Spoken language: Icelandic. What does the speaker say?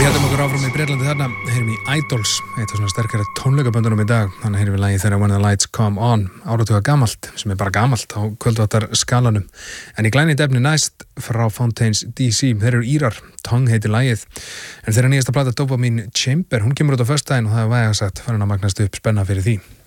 Við heldum okkur áfram í Bretlandi þarna, heyrum í Idols, eitt af svona sterkari tónleikaböndunum í dag, þannig heyrum við lagið þeirra When the Lights Come On, áratuga gamalt, sem bara gamalt á kvöldváttar skalanum. En í glænýtt efni næst frá Fountains DC, þeir eru Írar, Tongue heitir lagið, en þeirra nýjasta plata Dopamine Chamber, hún kemur út á föstudaginn og það er vægast sagt farin að magnast upp spenna fyrir því.